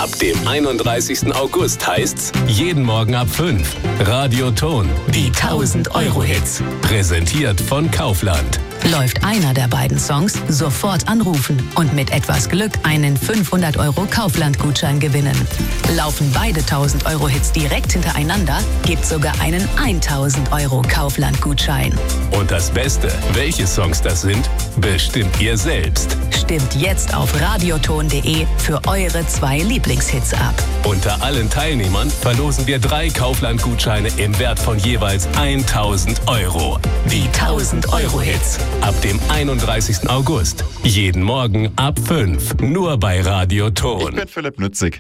Ab dem 31. August heißt's jeden Morgen ab 5. Radio Ton, die 1000-Euro-Hits. Präsentiert von Kaufland. Läuft einer der beiden Songs, sofort anrufen und mit etwas Glück einen 500-Euro Kaufland-Gutschein gewinnen. Laufen beide 1000-Euro-Hits direkt hintereinander, gibt sogar einen 1000-Euro Kaufland-Gutschein. Und das Beste, welche Songs das sind, bestimmt ihr selbst. Stimmt jetzt auf radioton.de für eure 2 Lieblingshits ab. Unter allen Teilnehmern verlosen wir 3 Kaufland-Gutscheine im Wert von jeweils 1000 Euro. Die 1000-Euro-Hits. Ab dem 31. August. Jeden Morgen ab 5. Nur bei Radio Ton. Ich bin Philipp Nützig.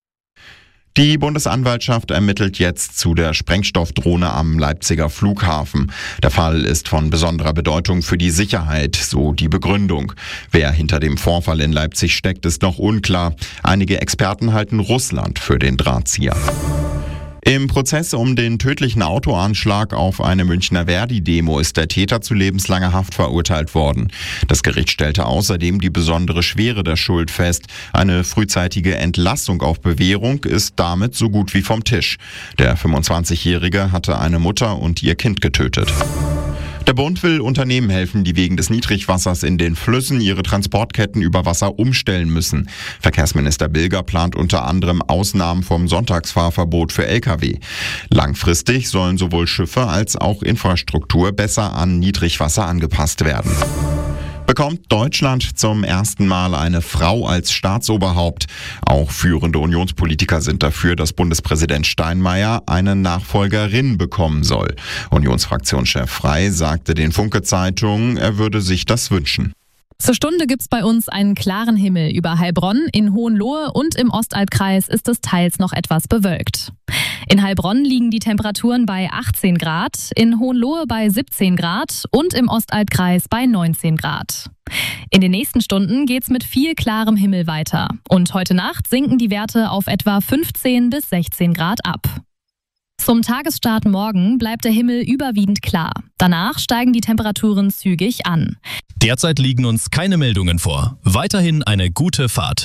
Die Bundesanwaltschaft ermittelt jetzt zu der Sprengstoffdrohne am Leipziger Flughafen. Der Fall ist von besonderer Bedeutung für die Sicherheit, so die Begründung. Wer hinter dem Vorfall in Leipzig steckt, ist noch unklar. Einige Experten halten Russland für den Drahtzieher. Im Prozess um den tödlichen Autoanschlag auf eine Münchner Verdi-Demo ist der Täter zu lebenslanger Haft verurteilt worden. Das Gericht stellte außerdem die besondere Schwere der Schuld fest. Eine frühzeitige Entlassung auf Bewährung ist damit so gut wie vom Tisch. Der 25-Jährige hatte eine Mutter und ihr Kind getötet. Der Bund will Unternehmen helfen, die wegen des Niedrigwassers in den Flüssen ihre Transportketten über Wasser umstellen müssen. Verkehrsminister Bilger plant unter anderem Ausnahmen vom Sonntagsfahrverbot für Lkw. Langfristig sollen sowohl Schiffe als auch Infrastruktur besser an Niedrigwasser angepasst werden. Bekommt Deutschland zum ersten Mal eine Frau als Staatsoberhaupt. Auch führende Unionspolitiker sind dafür, dass Bundespräsident Steinmeier eine Nachfolgerin bekommen soll. Unionsfraktionschef Frey sagte den Funke-Zeitungen, er würde sich das wünschen. Zur Stunde gibt's bei uns einen klaren Himmel über Heilbronn, in Hohenlohe und im Ostalbkreis ist es teils noch etwas bewölkt. In Heilbronn liegen die Temperaturen bei 18 Grad, in Hohenlohe bei 17 Grad und im Ostalbkreis bei 19 Grad. In den nächsten Stunden geht's mit viel klarem Himmel weiter und heute Nacht sinken die Werte auf etwa 15 bis 16 Grad ab. Zum Tagesstart morgen bleibt der Himmel überwiegend klar. Danach steigen die Temperaturen zügig an. Derzeit liegen uns keine Meldungen vor. Weiterhin eine gute Fahrt.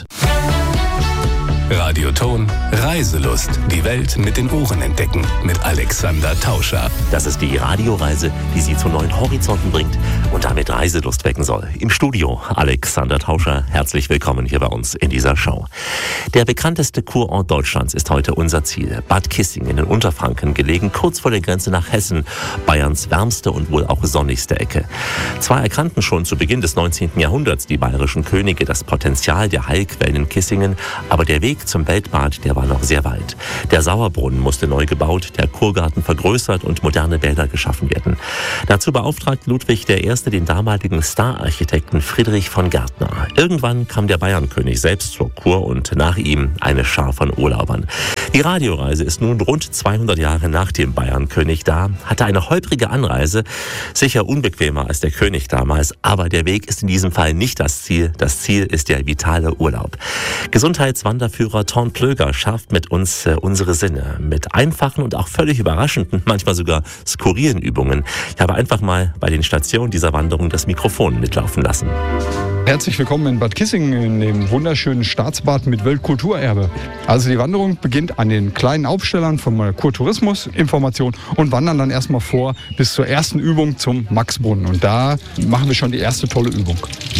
Radio Ton, Reiselust. Die Welt mit den Ohren entdecken. Mit Alexander Tauscher. Das ist die Radioreise, die Sie zu neuen Horizonten bringt und damit Reiselust wecken soll. Im Studio Alexander Tauscher. Herzlich willkommen hier bei uns in dieser Show. Der bekannteste Kurort Deutschlands ist heute unser Ziel. Bad Kissingen in Unterfranken, gelegen kurz vor der Grenze nach Hessen. Bayerns wärmste und wohl auch sonnigste Ecke. Zwar erkannten schon zu Beginn des 19. Jahrhunderts die bayerischen Könige das Potenzial der Heilquellen in Kissingen, aber der Weg zum Weltbad, der war noch sehr weit. Der Sauerbrunnen musste neu gebaut, der Kurgarten vergrößert und moderne Bäder geschaffen werden. Dazu beauftragt Ludwig I. den damaligen Stararchitekten Friedrich von Gärtner. Irgendwann kam der Bayernkönig selbst zur Kur und nach ihm eine Schar von Urlaubern. Die Radioreise ist nun rund 200 Jahre nach dem Bayernkönig da, hatte eine holprige Anreise, sicher unbequemer als der König damals, aber der Weg ist in diesem Fall nicht das Ziel. Das Ziel ist der vitale Urlaub. Gesundheitswanderführer Thorn Plöger schärft mit uns unsere Sinne mit einfachen und auch völlig überraschenden, manchmal sogar skurrilen Übungen. Ich habe einfach mal bei den Stationen dieser Wanderung das Mikrofon mitlaufen lassen. Herzlich willkommen in Bad Kissingen, in dem wunderschönen Staatsbad mit Weltkulturerbe. Also die Wanderung beginnt an den kleinen Aufstellern vom Kurtourismus, Information und wandern dann erstmal vor bis zur ersten Übung zum Maxbrunnen. Und da machen wir schon die erste tolle Übung.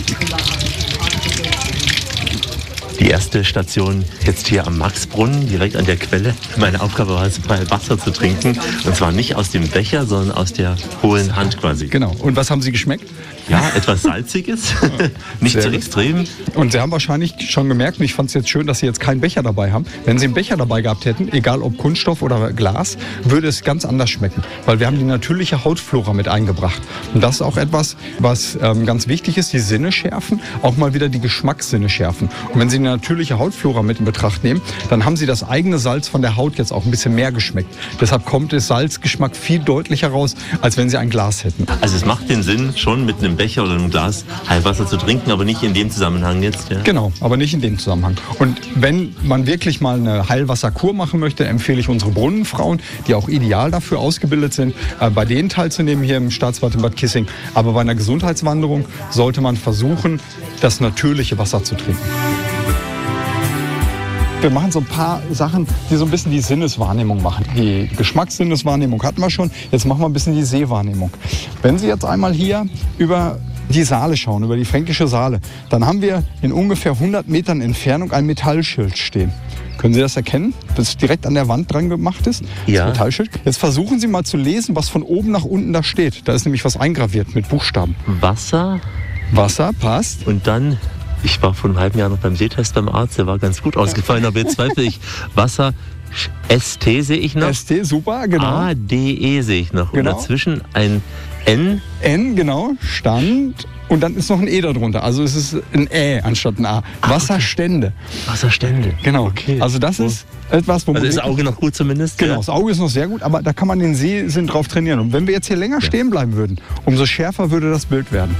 Die erste Station jetzt hier am Maxbrunnen, direkt an der Quelle. Meine Aufgabe war es, mal Wasser zu trinken. Und zwar nicht aus dem Becher, sondern aus der hohlen Hand quasi. Genau. Und was haben Sie geschmeckt? Ja, etwas Salziges, nicht zu extrem. Und Sie haben wahrscheinlich schon gemerkt, und ich fand es jetzt schön, dass Sie jetzt keinen Becher dabei haben. Wenn Sie einen Becher dabei gehabt hätten, egal ob Kunststoff oder Glas, würde es ganz anders schmecken. Weil wir haben die natürliche Hautflora mit eingebracht. Und das ist auch etwas, was ganz wichtig ist, die Sinne schärfen, auch mal wieder die Geschmackssinne schärfen. Und wenn Sie die natürliche Hautflora mit in Betracht nehmen, dann haben Sie das eigene Salz von der Haut jetzt auch ein bisschen mehr geschmeckt. Deshalb kommt der Salzgeschmack viel deutlicher raus, als wenn Sie ein Glas hätten. Also es macht den Sinn, schon mit einem Becher oder einem Glas Heilwasser zu trinken, aber nicht in dem Zusammenhang jetzt. Ja? Genau, aber nicht in dem Zusammenhang. Und wenn man wirklich mal eine Heilwasserkur machen möchte, empfehle ich unsere Brunnenfrauen, die auch ideal dafür ausgebildet sind, bei denen teilzunehmen hier im Staatsbad in Bad Kissingen. Aber bei einer Gesundheitswanderung sollte man versuchen, das natürliche Wasser zu trinken. Wir machen so ein paar Sachen, die so ein bisschen die Sinneswahrnehmung machen. Die Geschmackssinneswahrnehmung hatten wir schon, jetzt machen wir ein bisschen die Sehwahrnehmung. Wenn Sie jetzt einmal hier über die Saale schauen, über die Fränkische Saale, dann haben wir in ungefähr 100 Metern Entfernung ein Metallschild stehen. Können Sie das erkennen, das direkt an der Wand dran gemacht ist? Ja. Das Metallschild. Jetzt versuchen Sie mal zu lesen, was von oben nach unten da steht. Da ist nämlich was eingraviert mit Buchstaben. Wasser. Wasser, passt. Und dann, ich war vor einem halben Jahr noch beim Sehtest beim Arzt, der war ganz gut ausgefallen, aber jetzt zweifle ich. Wasser, ST sehe ich noch. ST, super, genau. ADE sehe ich noch. Genau. Und dazwischen ein N. N, genau, Stand. Und dann ist noch ein E darunter. Also es ist ein Ä anstatt ein A. Wasserstände. Wasserstände. Genau. Okay. Also das ist etwas, wo man... Also ist das Auge noch gut zumindest? Genau, Ja. das Auge ist noch sehr gut, aber da kann man den Sehsinn drauf trainieren. Und wenn wir jetzt hier länger stehen bleiben würden, umso schärfer würde das Bild werden.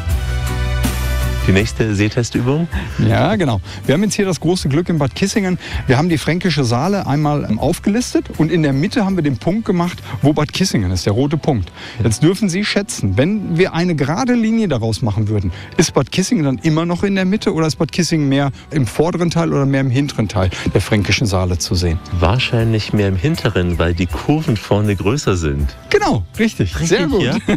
Die nächste Sehtestübung? Ja, genau. Wir haben jetzt hier das große Glück in Bad Kissingen. Wir haben die Fränkische Saale einmal aufgelistet und in der Mitte haben wir den Punkt gemacht, wo Bad Kissingen ist, der rote Punkt. Jetzt dürfen Sie schätzen, wenn wir eine gerade Linie daraus machen würden, ist Bad Kissingen dann immer noch in der Mitte oder ist Bad Kissingen mehr im vorderen Teil oder mehr im hinteren Teil der Fränkischen Saale zu sehen? Wahrscheinlich mehr im hinteren, weil die Kurven vorne größer sind. Genau, richtig. Sehr gut. Ja?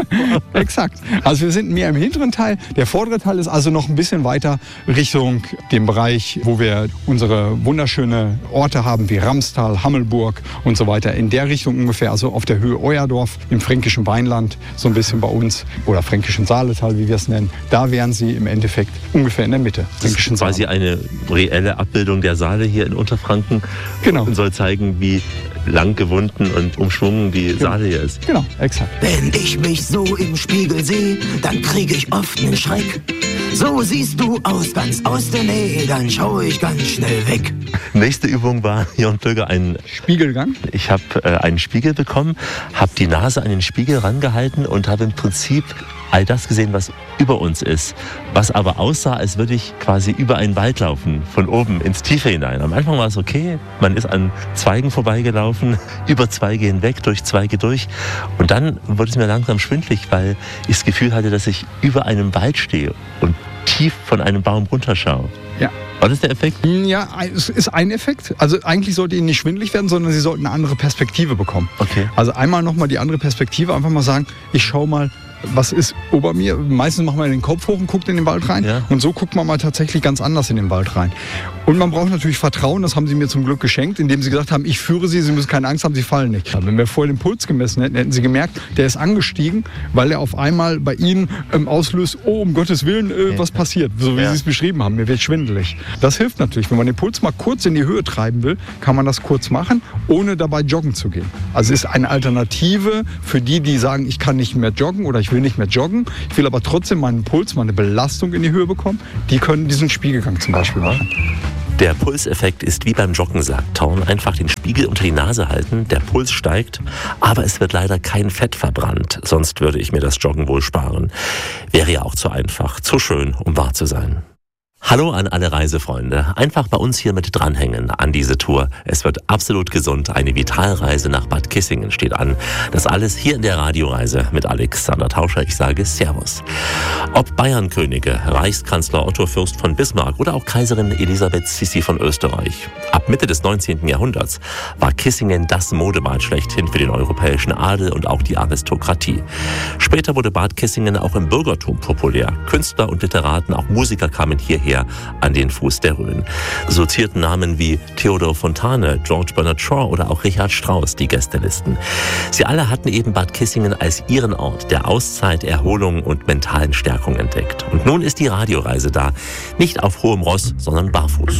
Exakt. Also wir sind mehr im hinteren Teil. Der vordere Teil ist also noch ein bisschen weiter Richtung dem Bereich, wo wir unsere wunderschöne Orte haben, wie Ramstal, Hammelburg und so weiter. In der Richtung ungefähr, also auf der Höhe Euerdorf im fränkischen Weinland, so ein bisschen bei uns, oder fränkischen Saaletal, wie wir es nennen. Da wären Sie im Endeffekt ungefähr in der Mitte. Das ist quasi eine reelle Abbildung der Saale hier in Unterfranken. Genau. Und soll zeigen, wie lang gewunden und umschwungen die Saale hier ist. Genau, exakt. Wenn ich mich so im Spiegel sehe, dann krieg ich oft einen Schreck. So siehst du aus, ganz aus der Nähe, dann schaue ich ganz schnell weg. Nächste Übung war, Jörn Plöger, Spiegelgang. Ich habe einen Spiegel bekommen, habe die Nase an den Spiegel rangehalten und habe im Prinzip all das gesehen, was über uns ist. Was aber aussah, als würde ich quasi über einen Wald laufen, von oben ins Tiefe hinein. Am Anfang war es okay, man ist an Zweigen vorbeigelaufen, über Zweige hinweg, durch Zweige durch. Und dann wurde es mir langsam schwindelig, weil ich das Gefühl hatte, dass ich über einem Wald stehe und tief von einem Baum runterschaue. Ja. War das der Effekt? Ja, es ist ein Effekt. Also eigentlich sollte Ihnen nicht schwindelig werden, sondern Sie sollten eine andere Perspektive bekommen. Okay. Also einmal nochmal die andere Perspektive, einfach mal sagen, ich schaue mal, was ist ober mir. Meistens macht man den Kopf hoch und guckt in den Wald rein. Ja. Und so guckt man mal tatsächlich ganz anders in den Wald rein. Und man braucht natürlich Vertrauen, das haben Sie mir zum Glück geschenkt, indem Sie gesagt haben, ich führe Sie, Sie müssen keine Angst haben, Sie fallen nicht. Wenn wir vorher den Puls gemessen hätten, hätten Sie gemerkt, der ist angestiegen, weil er auf einmal bei Ihnen auslöst, oh, um Gottes Willen, was passiert, so wie Sie es beschrieben haben, mir wird schwindelig. Das hilft natürlich, wenn man den Puls mal kurz in die Höhe treiben will, kann man das kurz machen, ohne dabei joggen zu gehen. Also es ist eine Alternative für die, die sagen, ich kann nicht mehr joggen oder ich will nicht mehr joggen, ich will aber trotzdem meinen Puls, meine Belastung in die Höhe bekommen, die können diesen Spiegelgang zum Beispiel machen. Der Pulseffekt ist wie beim Joggen, sagt Thorn. Einfach den Spiegel unter die Nase halten, der Puls steigt, aber es wird leider kein Fett verbrannt. Sonst würde ich mir das Joggen wohl sparen. Wäre ja auch zu einfach, zu schön, um wahr zu sein. Hallo an alle Reisefreunde. Einfach bei uns hier mit dranhängen an diese Tour. Es wird absolut gesund. Eine Vitalreise nach Bad Kissingen steht an. Das alles hier in der Radioreise mit Alexander Tauscher. Ich sage Servus. Ob Bayernkönige, Reichskanzler Otto Fürst von Bismarck oder auch Kaiserin Elisabeth Sissi von Österreich. Ab Mitte des 19. Jahrhunderts war Kissingen das Modebad schlechthin für den europäischen Adel und auch die Aristokratie. Später wurde Bad Kissingen auch im Bürgertum populär. Künstler und Literaten, auch Musiker kamen hierher an den Fuß der Rhön. So zierten Namen wie Theodor Fontane, George Bernard Shaw oder auch Richard Strauss die Gästelisten. Sie alle hatten eben Bad Kissingen als ihren Ort der Auszeit, Erholung und mentalen Stärkung entdeckt. Und nun ist die Radioreise da. Nicht auf hohem Ross, sondern barfuß.